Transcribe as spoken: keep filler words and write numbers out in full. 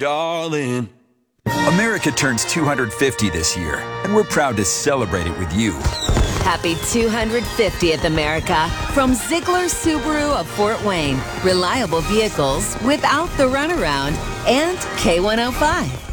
darling. America turns two hundred fifty this year, and we're proud to celebrate it with you. Happy two hundred fiftieth, America, from Ziegler Subaru of Fort Wayne. Reliable vehicles without the runaround, and K one oh five.